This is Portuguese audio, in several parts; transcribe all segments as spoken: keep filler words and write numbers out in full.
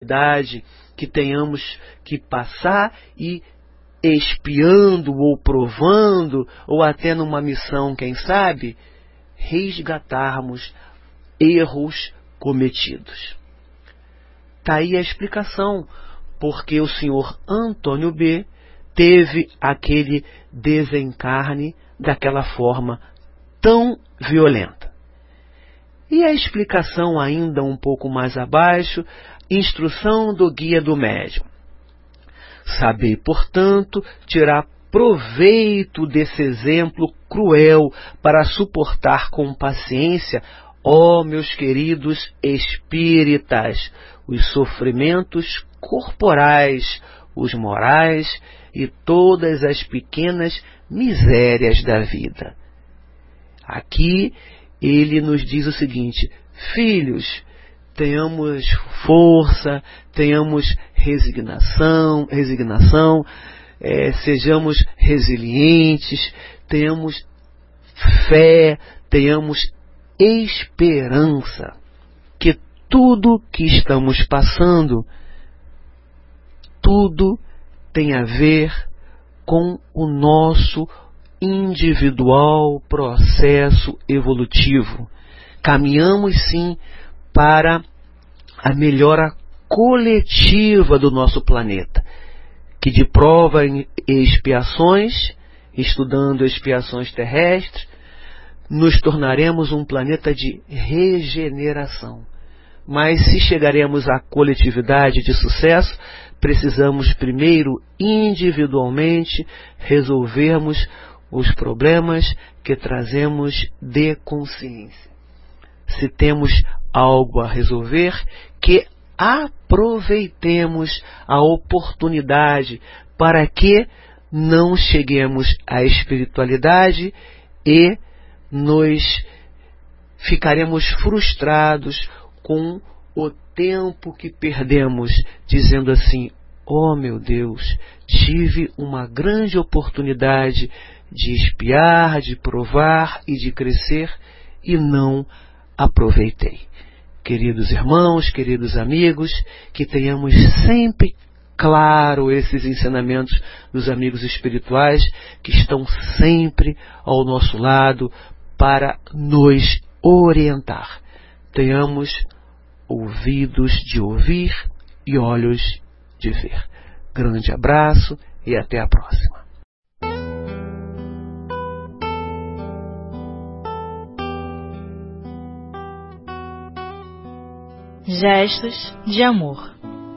dificuldade que tenhamos que passar e expiando ou provando, ou até numa missão, quem sabe, resgatarmos erros cometidos. Está aí a explicação porque o senhor Antônio B. teve aquele desencarne daquela forma tão violenta. E a explicação ainda um pouco mais abaixo, instrução do guia do médium. Sabei, portanto, tirar proveito desse exemplo cruel para suportar com paciência, ó meus queridos espíritas, os sofrimentos corporais, os morais e todas as pequenas misérias da vida. Aqui ele nos diz o seguinte: filhos, tenhamos força, tenhamos resignação, resignação, é, sejamos resilientes, tenhamos fé, tenhamos esperança, que tudo que estamos passando, tudo tem a ver com o nosso individual processo evolutivo. Caminhamos sim para a melhora coletiva do nosso planeta, que de prova e expiações, estudando expiações terrestres, nos tornaremos um planeta de regeneração. Mas se chegaremos à coletividade de sucesso, precisamos primeiro individualmente resolvermos os problemas que trazemos de consciência. Se temos algo a resolver, que aproveitemos a oportunidade para que não cheguemos à espiritualidade e nos ficaremos frustrados com o tempo que perdemos, dizendo assim: oh meu Deus, tive uma grande oportunidade de espiar, de provar e de crescer e não aproveitei. Queridos irmãos, queridos amigos, que tenhamos sempre claro esses ensinamentos dos amigos espirituais que estão sempre ao nosso lado para nos orientar. Tenhamos ouvidos de ouvir e olhos de ver. Grande abraço e até a próxima. Gestos de amor.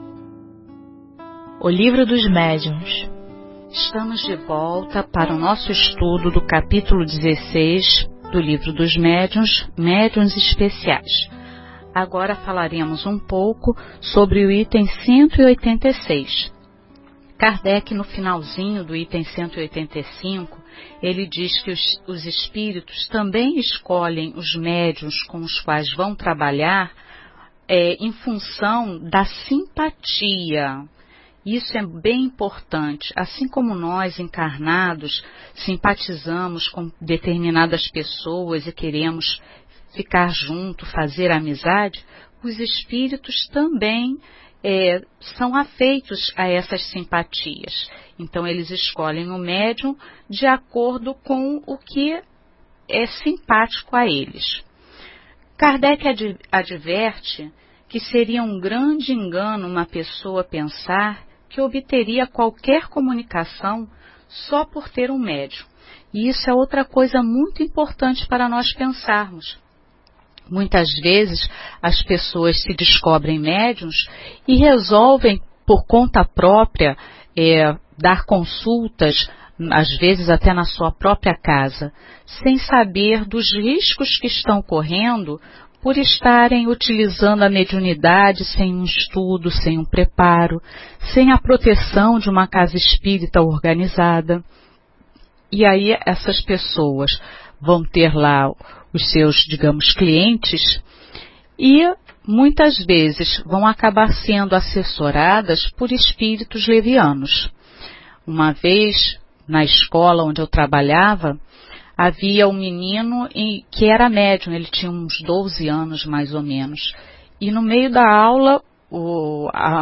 O Livro dos Médiuns. Estamos de volta para o nosso estudo do capítulo dezesseis do Livro dos Médiuns, Médiuns Especiais. Agora falaremos um pouco sobre o item cento e oitenta e seis. Kardec, no finalzinho do item cento e oitenta e cinco, ele diz que os, os espíritos também escolhem os médiuns com os quais vão trabalhar é, em função da simpatia. Isso é bem importante. Assim como nós, encarnados, simpatizamos com determinadas pessoas e queremos ficar junto, fazer amizade, os espíritos também é, são afeitos a essas simpatias. Então, eles escolhem o médium de acordo com o que é simpático a eles. Kardec ad, adverte que seria um grande engano uma pessoa pensar que obteria qualquer comunicação só por ter um médium. E isso é outra coisa muito importante para nós pensarmos. Muitas vezes as pessoas se descobrem médiuns e resolvem, por conta própria, é, dar consultas, às vezes até na sua própria casa, sem saber dos riscos que estão correndo por estarem utilizando a mediunidade sem um estudo, sem um preparo, sem a proteção de uma casa espírita organizada. E aí essas pessoas vão ter lá os seus, digamos, clientes e muitas vezes vão acabar sendo assessoradas por espíritos levianos. Uma vez, na escola onde eu trabalhava, havia um menino que era médium, ele tinha uns doze anos mais ou menos, e no meio da aula o, a